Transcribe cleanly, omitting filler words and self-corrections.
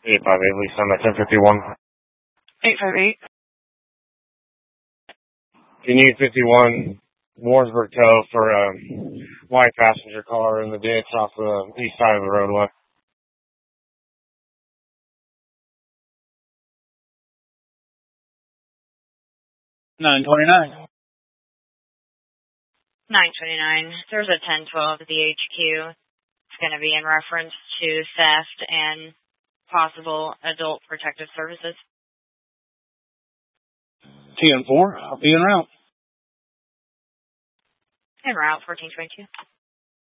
858, Lisa, on that 1051. 858. You need 51 Warrensburg tow for a white passenger car in the ditch off the east side of the roadway. 929. 929. There's a 1012 at the HQ. It's going to be in reference to theft and possible adult protective services. TN4, I'll be en route. En route, 1422.